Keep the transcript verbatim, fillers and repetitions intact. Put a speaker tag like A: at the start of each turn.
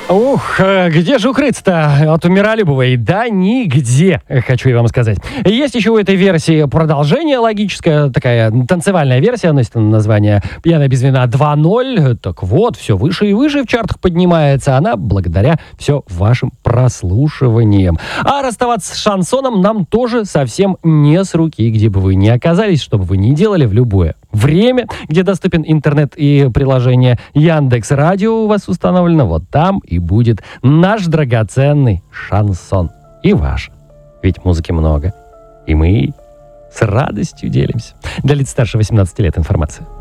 A: Ух, где же укрыться-то от Миролюбовой? Да нигде, хочу я вам сказать. Есть еще у этой версии продолжение логическое, такая танцевальная версия, носит название «Пьяная без вина два ноль». Так вот, все выше и выше в чартах поднимается она благодаря все вашим прослушиваниям. А расставаться с шансоном нам тоже совсем не с руки. Где бы вы ни оказались, что бы вы ни делали, в любое время, где доступен интернет и приложение Яндекс.Радио у вас установлено, вот там и будет наш драгоценный шансон. И ваш. Ведь музыки много. И мы с радостью делимся. Для лиц старше восемнадцати лет информация.